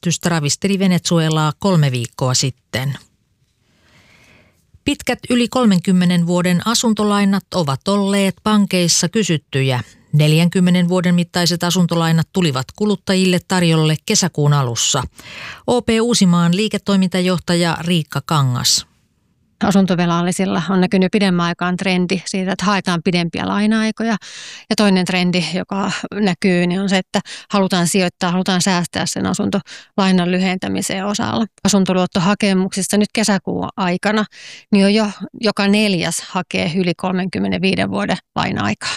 menestystä ravisteli Venezuelaa 3 viikkoa sitten. Pitkät yli 30 vuoden asuntolainat ovat olleet pankeissa kysyttyjä. 40 vuoden mittaiset asuntolainat tulivat kuluttajille tarjolle kesäkuun alussa. OP Uusimaan liiketoimintajohtaja Riikka Kangas. Asuntovelallisilla on näkynyt pidemmän aikaan trendi siitä, että haetaan pidempiä laina-aikoja. Ja toinen trendi, joka näkyy, niin on se, että halutaan sijoittaa, halutaan säästää sen asuntolainan lyhentämiseen osalla. Asuntoluottohakemuksista nyt kesäkuun aikana niin on jo joka 4. hakee yli 35 vuoden laina-aikaa.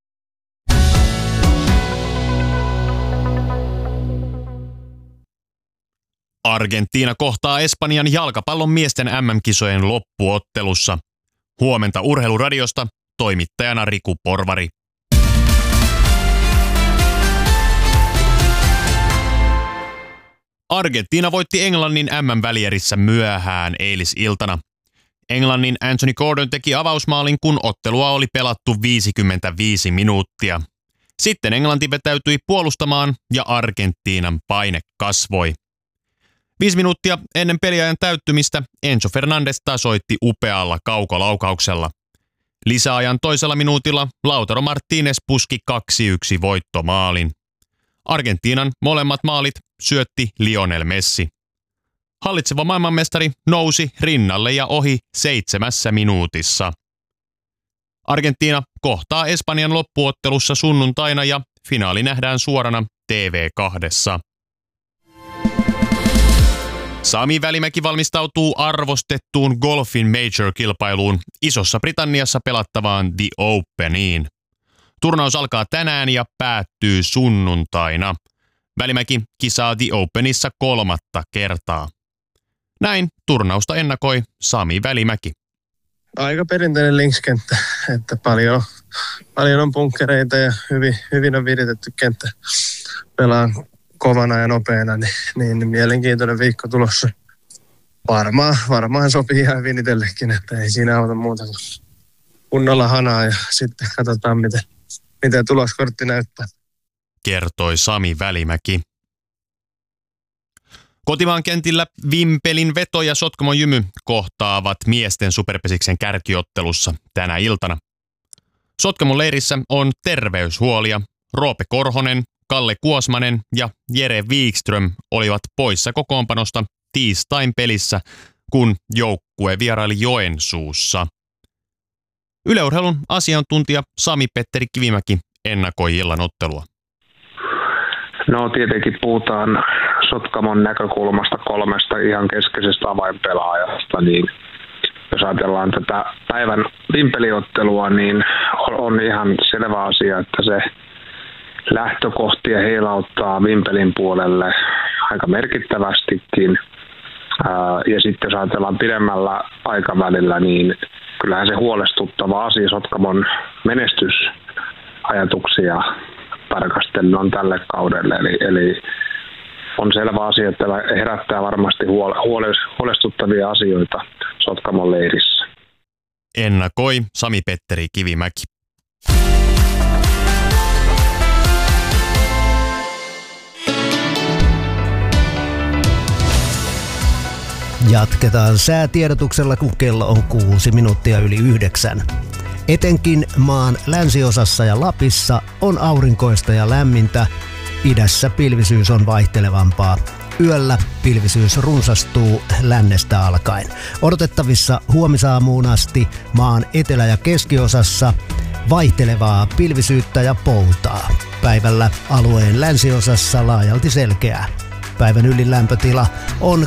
Argentiina kohtaa Espanjan jalkapallon miesten MM-kisojen loppuottelussa. Huomenta Urheiluradiosta, toimittajana Riku Porvari. Argentiina voitti Englannin MM-välierissä myöhään eilisiltana. Englannin Anthony Gordon teki avausmaalin, kun ottelua oli pelattu 55 minuuttia. Sitten Englanti vetäytyi puolustamaan ja Argentiinan paine kasvoi. 5 minuuttia ennen peliajan täyttymistä Enzo Fernandez tasoitti upealla kaukolaukauksella. Lisäajan toisella minuutilla Lautaro Martínez puski 2-1 voittomaalin. Argentiinan molemmat maalit syötti Lionel Messi. Hallitseva maailmanmestari nousi rinnalle ja ohi 7 minuutissa. Argentiina kohtaa Espanjan loppuottelussa sunnuntaina ja finaali nähdään suorana TV2. Sami Välimäki valmistautuu arvostettuun golfin major-kilpailuun Isossa Britanniassa pelattavaan The Openiin. Turnaus alkaa tänään ja päättyy sunnuntaina. Välimäki kisaa The Openissa 3. kertaa. Näin turnausta ennakoi Sami Välimäki. Aika perinteinen linkskenttä, että paljon on bunkkereita ja hyvin on viritetty kenttä. Pelaan kovana ja nopeana, niin mielenkiintoinen viikko tulossa. Varmaan sopii ihan hyvin itsellekin, että ei siinä auta muuta kuin kunnolla hanaa ja sitten katsotaan, miten tuloskortti näyttää. Kertoi Sami Välimäki. Kotimaan kentillä Vimpelin Veto ja Sotkamon Jymy kohtaavat miesten superpesiksen kärkiottelussa tänä iltana. Sotkamon leirissä on terveyshuolia. Roope Korhonen, Kalle Kuosmanen ja Jere Wikström olivat poissa kokoonpanosta tiistain pelissä, kun joukkue vieraili Joensuussa. Yle Urheilun asiantuntija Sami-Petteri Kivimäki ennakoi illan ottelua. No tietenkin puhutaan Sotkamon näkökulmasta 3 ihan keskeisestä avainpelaajasta, niin jos ajatellaan tätä päivän vimpeliottelua, niin on ihan selvä asia, että se lähtökohtia heilauttaa Vimpelin puolelle aika merkittävästikin. Ja sitten jos ajatellaan pidemmällä aikavälillä, niin kyllähän se huolestuttava asia Sotkamon menestysajatuksia tarkastellen on tälle kaudelle. Eli on selvä asia, että herättää varmasti huolestuttavia asioita Sotkamon leirissä. Ennakoi Sami-Petteri Kivimäki. Jatketaan säätiedotuksella, kun kello on 6 minuuttia yli 9. Etenkin maan länsiosassa ja Lapissa on aurinkoista ja lämmintä. Idässä pilvisyys on vaihtelevampaa. Yöllä pilvisyys runsastuu lännestä alkaen. Odotettavissa huomisaamuun asti maan etelä- ja keskiosassa vaihtelevaa pilvisyyttä ja poutaa. Päivällä alueen länsiosassa laajalti selkeää. Päivän ylilämpötila on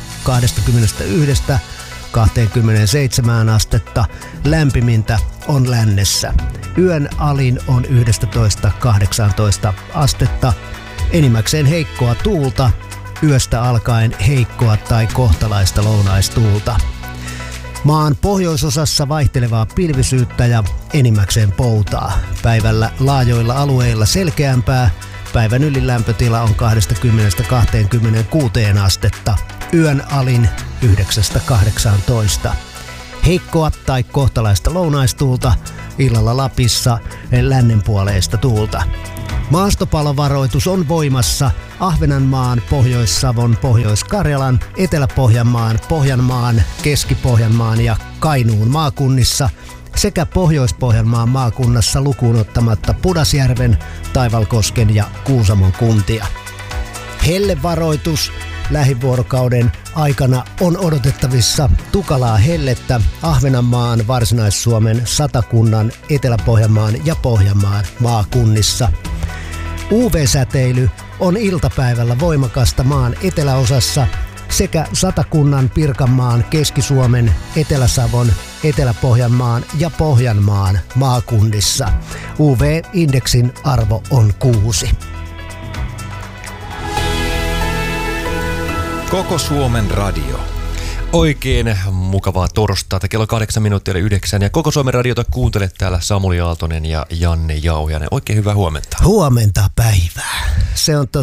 21–27 astetta. Lämpimintä on lännessä. Yön alin on 11–18 astetta. Enimmäkseen heikkoa tuulta. Yöstä alkaen heikkoa tai kohtalaista lounaistuulta. Maan pohjoisosassa vaihtelevaa pilvisyyttä ja enimmäkseen poutaa. Päivällä laajoilla alueilla selkeämpää. Päivän ylilämpötila on 20–26 astetta. Yön alin 9–18. Heikkoa tai kohtalaista lounaistuulta. Illalla Lapissa lännenpuoleista tuulta. Maastopalovaroitus on voimassa Ahvenanmaan, Pohjois-Savon, Pohjois-Karjalan, Etelä-Pohjanmaan, Pohjanmaan, Keski-Pohjanmaan ja Kainuun maakunnissa sekä Pohjois-Pohjanmaan maakunnassa lukuun ottamatta Pudasjärven, Taivalkosken ja Kuusamon kuntia. Hellevaroitus lähivuorokauden aikana on odotettavissa tukalaa hellettä Ahvenanmaan, Varsinais-Suomen, Satakunnan, Etelä-Pohjanmaan ja Pohjanmaan maakunnissa. UV-säteily on iltapäivällä voimakasta maan eteläosassa sekä Satakunnan, Pirkanmaan, Keski-Suomen, Etelä-Savon, Etelä-Pohjanmaan ja Pohjanmaan maakunnissa. UV-indeksin arvo on 6. Koko Suomen radio. Oikein mukavaa torstaita, kello 8:09 ja Koko Suomen radiota kuuntelet täällä Samuli Aaltonen ja Janne Jauhiainen. Oikein hyvää huomenta. Huomenta päivää. Se on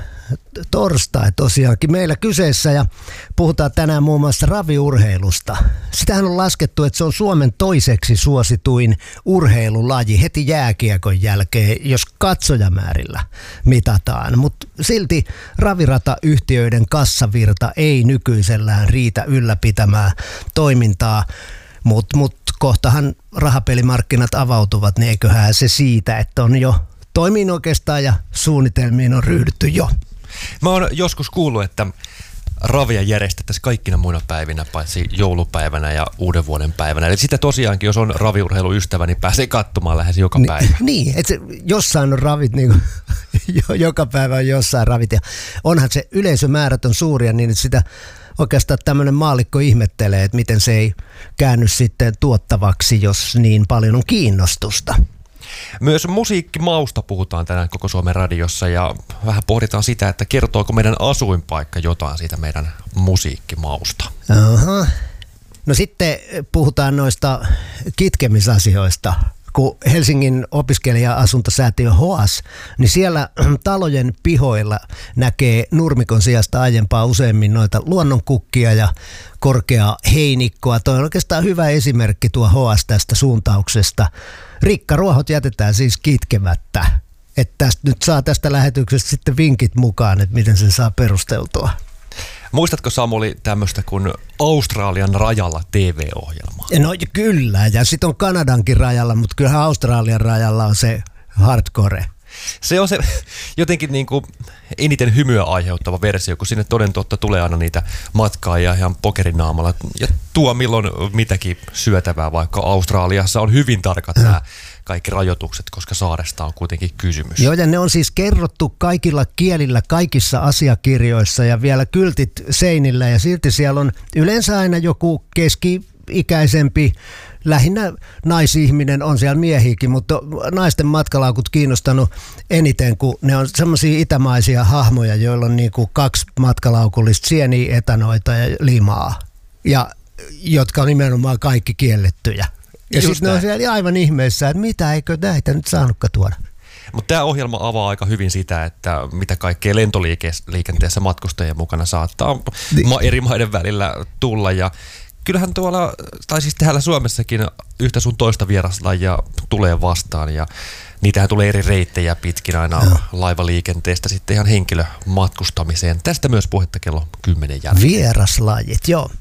torstai tosiaankin meillä kyseessä ja puhutaan tänään muun muassa raviurheilusta. Sitähän on laskettu, että se on Suomen toiseksi suosituin urheilulaji heti jääkiekon jälkeen, jos katsojamäärillä mitataan. Mutta silti raviratayhtiöiden kassavirta ei nykyisellään riitä ylläpitämään toimintaa. Mutta kohtahan rahapelimarkkinat avautuvat, niin eiköhän se siitä, että on jo toimiin oikeastaan ja suunnitelmiin on ryhdytty jo. Mä oon joskus kuullut, että ravia järjestettäisiin kaikkina muina päivinä, paitsi joulupäivänä ja uuden vuoden päivänä. Eli sitä tosiaankin, jos on raviurheiluystävä, niin pääsee katsomaan lähes joka päivä. Niin, että jossain on ravit, niin kuin, joka päivä on jossain ravit. Ja onhan se yleisömäärät on suuria, niin että sitä oikeastaan tämmöinen maallikko ihmettelee, että miten se ei käänny sitten tuottavaksi, jos niin paljon on kiinnostusta. Myös musiikkimausta puhutaan tänään Koko Suomen radiossa ja vähän pohditaan sitä, että kertooko meidän asuinpaikka jotain siitä meidän musiikkimausta. Aha. No sitten puhutaan noista kitkemisasioista. Kun Helsingin opiskelija-asuntosäätiö HOAS, niin siellä talojen pihoilla näkee nurmikon sijasta aiempaa useammin noita luonnonkukkia ja korkeaa heinikkoa. Tuo on oikeastaan hyvä esimerkki tuo HOAS tästä suuntauksesta. Rikkaruohot jätetään siis kitkemättä. Että nyt saa tästä lähetyksestä sitten vinkit mukaan, että miten sen saa perusteltua. Muistatko Samuli tämmöistä kuin Australian rajalla TV-ohjelmaa? No kyllä, ja sitten on Kanadankin rajalla, mutta kyllähän Australian rajalla on se hardcore. Se on se jotenkin niin kuin eniten hymyä aiheuttava versio, kun sinne toden totta tulee aina niitä matkaajia ihan pokerinaamalla ja tuo milloin mitäkin syötävää, vaikka Australiassa on hyvin tarkat nämä kaikki rajoitukset, koska saaresta on kuitenkin kysymys. Joo, ja ne on siis kerrottu kaikilla kielillä, kaikissa asiakirjoissa ja vielä kyltit seinillä ja silti siellä on yleensä aina joku keski-ikäisempi, lähinnä naisihminen, on siellä miehiäkin, mutta naisten matkalaukut kiinnostanut eniten, kun ne on semmoisia itämaisia hahmoja, joilla on niinku 2 matkalaukullista sieniä, etanoita ja limaa, ja jotka on nimenomaan kaikki kiellettyä. Ja sitten ne on siellä aivan ihmeessä, että mitä, eikö näitä nyt saanutkaan tuoda. Mutta tämä ohjelma avaa aika hyvin sitä, että mitä kaikkea lentoliikenteessä matkustajien mukana saattaa eri maiden välillä tulla. Ja kyllähän tuolla, tai siis täällä Suomessakin yhtä sun toista vieraslajia tulee vastaan ja niitähän tulee eri reittejä pitkin aina laivaliikenteestä sitten ihan henkilömatkustamiseen. Tästä myös puhetta kello 10 jälkeen. Vieraslajit, joo.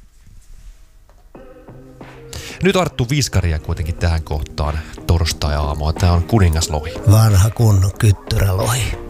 Nyt Arttu Viskaria kuitenkin tähän kohtaan torstai-aamua. Tämä on kuningaslohi. Vanha kunnon kyttyrälohi.